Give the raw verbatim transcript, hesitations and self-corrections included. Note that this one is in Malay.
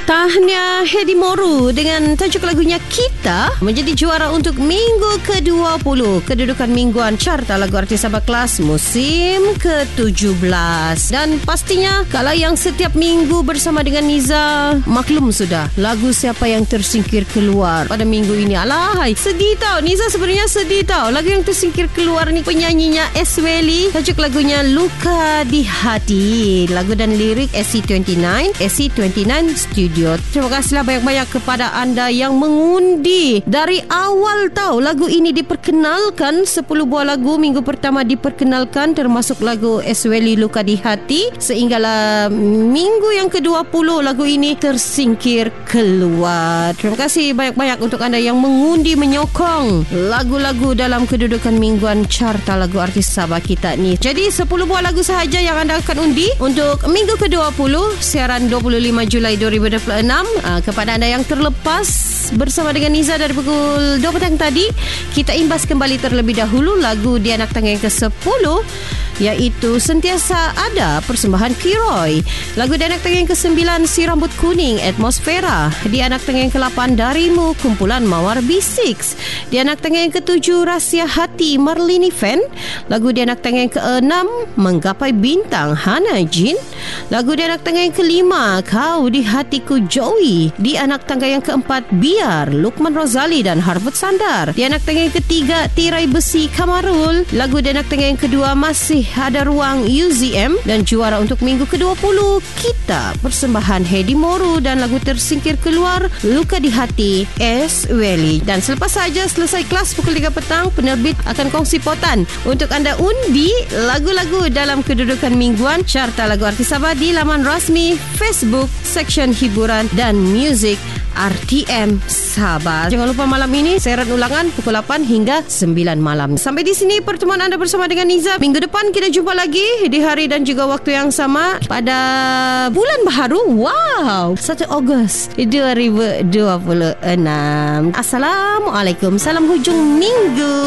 Tahniah Hedi Moru dengan tajuk lagunya Kita menjadi juara untuk minggu ke dua puluh kedudukan mingguan carta lagu artis Sabah Kelas musim ke tujuh belas. Dan pastinya kalau yang setiap minggu bersama dengan Niza, maklum sudah lagu siapa yang tersingkir keluar pada minggu ini. Alahai, sedih tau Niza, sebenarnya sedih tau. Lagu yang tersingkir keluar ni penyanyinya Esweli, tajuk lagunya Luka di Hati. Lagu dan lirik S C dua puluh sembilan S C dua puluh sembilan Studio. Terima kasihlah banyak-banyak kepada anda yang mengundi dari awal tau lagu ini diperkenalkan. Sepuluh buah lagu minggu pertama diperkenalkan, termasuk lagu Esweli Luka di Hati, sehinggalah minggu yang ke dua puluh lagu ini tersingkir keluar. Terima kasih banyak-banyak untuk anda yang mengundi menyokong lagu-lagu dalam kedudukan mingguan carta lagu artis Sabah kita ni. Jadi sepuluh buah lagu sahaja yang anda akan undi untuk minggu ke dua puluh siaran dua puluh lima Julai dua ribu dua puluh enam. Aa, kepada anda yang terlepas bersama dengan Niza dari pukul dua petang tadi, kita imbas kembali terlebih dahulu lagu di anak tangga yang ke sepuluh, iaitu Sentiasa Ada persembahan Kiroy. Lagu di anak tangga yang ke sembilan Si Rambut Kuning Atmosfera. Di anak tangga yang ke lapan Darimu kumpulan Mawar B enam. Di anak tangga yang ke tujuh Rahsia Hati Marlini Fan. Lagu di anak tangga yang ke enam Menggapai Bintang Hana Jin. Lagu di anak tangga yang ke lima Kau di Hatiku Joey. Di anak tangga yang keempat Biar Lukman Rozali dan Harvard Sandar. Di anak tangga yang ketiga Tirai Besi Kamarul. Lagu di anak tangga yang kedua Masih Ada Ruang U Z M. Dan juara untuk minggu ke dua puluh Kita persembahan Hedi Moru. Dan lagu tersingkir keluar Luka di Hati Esweli. Dan selepas saja selesai kelas pukul tiga petang, penerbit akan kongsi potan untuk anda undi lagu-lagu dalam kedudukan mingguan carta lagu artis Sabah di laman rasmi Facebook Section Hiburan dan Muzik R T M Sabah. Jangan lupa malam ini siaran ulangan pukul lapan hingga sembilan malam. Sampai di sini pertemuan anda bersama dengan Niza. Minggu depan kita jumpa lagi di hari dan juga waktu yang sama pada bulan baharu. Wow, satu Ogos dua ribu dua puluh enam. Assalamualaikum. Salam hujung minggu.